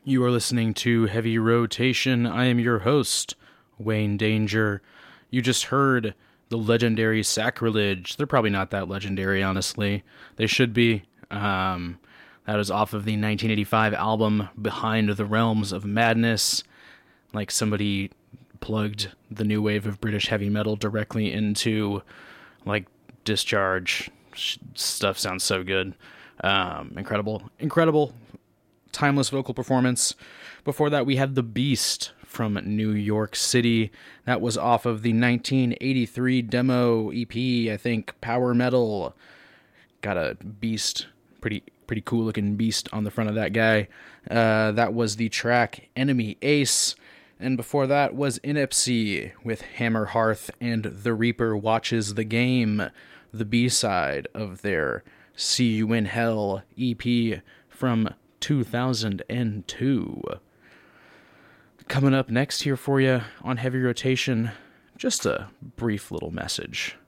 You are listening to Heavy Rotation. I am your host, Wayne Danger. You just heard the legendary Sacrilege. They're probably not that legendary, honestly. They should be. That is off of the 1985 album Behind the Realms of Madness. Like somebody plugged the new wave of British heavy metal directly into, like, Discharge. Stuff sounds so good. Incredible. Timeless vocal performance. Before that, we had The Beast from New York City. That was off of the 1983 demo EP, I think, Power Metal. Got a beast, pretty cool looking beast on the front of that guy. That was the track Enemy Ace. And before that was Inepsy with Hammer Hearth and The Reaper Watches the Game, the B-side of their See You in Hell EP from 2002. Coming up next here for you on Heavy Rotation, just a brief little message.